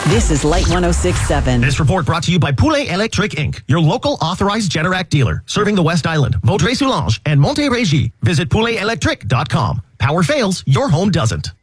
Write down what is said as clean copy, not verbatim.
This is Light 106.7. This report brought to you by Poulet Electric Inc., your local authorized Generac dealer, serving the West Island, Vaudreuil-Soulanges, and Montérégie. Visit pouletelectric.com. Power fails, your home doesn't.